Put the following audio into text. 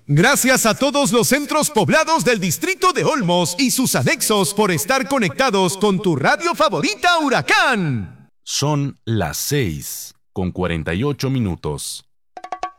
Gracias a todos los centros poblados del distrito de Olmos y sus anexos por estar conectados con tu radio favorita Huracán. Son las 6:48.